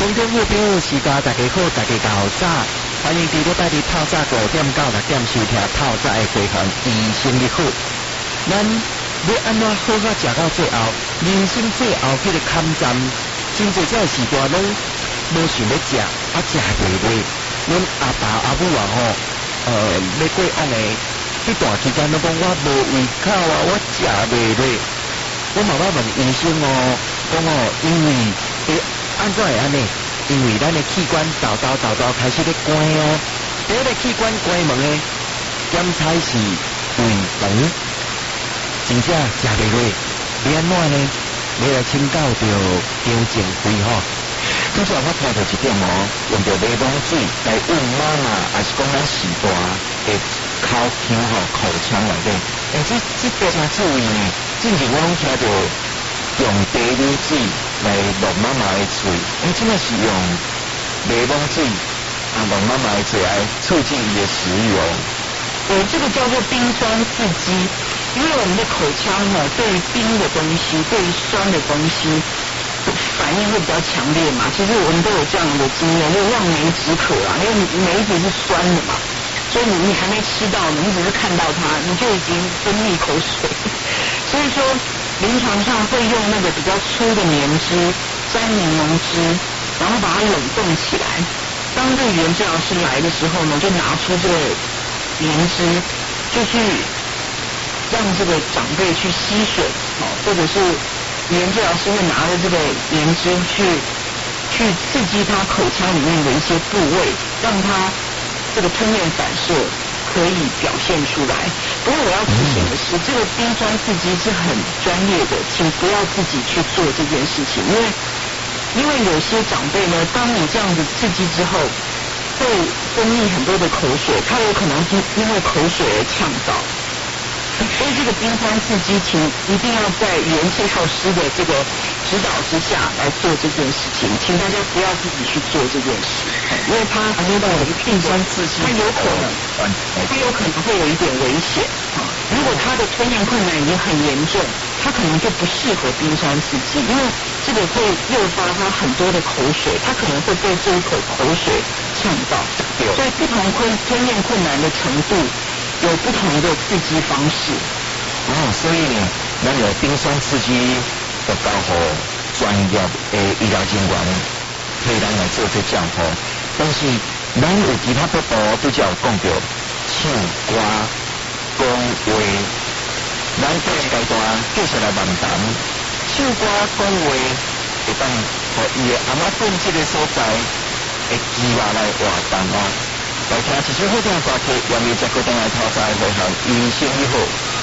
空中目标时间大家好，大家到早，欢迎伫礼拜日透早5点到6点收听透早的回航医生日好。咱要安怎好好食到最后，人生最后迄个坎站，真侪这时段拢无想要食，食袂落。阮阿爸阿母啊要过往的迄段期间，拢讲我无胃口啊，我食袂落。我妈妈问医生讲因为安怎会安尼？因为咱的器官豆开始咧关哦。第一个器官关门的，检查是胃肠，真正食袂落，要安怎呢？要来请教着张正辉吼。 刚才我听到一点用到马桶水来问妈妈，还是讲咱时大的口腔口腔内底，这非常注意呢。之前我拢听到用茶米水来弄妈妈的嘴，真的是用马桶水弄妈妈的嘴来促进伊的食欲哦。 这个叫做冰酸刺激，因为我们的口腔对于冰的东西，对于酸的东西反应会比较强烈嘛。其实我们都有这样的经验，就望梅止渴啊，因为梅子是酸的嘛，所以你还没吃到呢，你只是看到它，你就已经分泌口水。所以说临床上会用那个比较粗的棉枝沾柠檬汁，然后把它冷冻起来。当这个语言治疗师来的时候呢，就拿出这个棉汁，就去让这个长辈去吸水，或者是语言治疗师会拿着这个棉汁去刺激他口腔里面的一些部位，让他这个吞咽反射可以表现出来。不过我要提醒的是，这个冰酸刺激是很专业的，请不要自己去做这件事情，因为有些长辈呢，当你这样子刺激之后，会分泌很多的口水，他有可能因为口水而呛到。所以这个冰酸刺激，请一定要在语言治疗师的这个指导之下来做这件事情，请大家不要自己去做这件事，因为它谈到的冰酸刺激，它有可能会有一点危险。如果他的吞咽困难已经很严重，他可能就不适合冰酸刺激，因为这个会诱发他很多的口水，他可能会被这一口口水呛到。所以不同吞咽困难的程度有不同的刺激方式。 所以呢，咱有冰酸刺激的交互专业的医疗人员替咱来做这照顾。但是咱有其他报道都只有讲到唱歌、讲话，咱这个阶段继续来慢谈。唱歌、讲话会当互伊的阿妈本这个所在的计划来活动来听一首好听的歌曲，让你再个等来透早回航医生你好。